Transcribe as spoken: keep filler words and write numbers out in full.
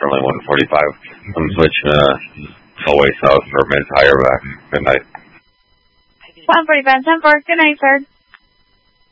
runway one forty-five. I'm switching uh, hallway south for mid higher back. Good night. one forty-five, ten four. Good night, sir.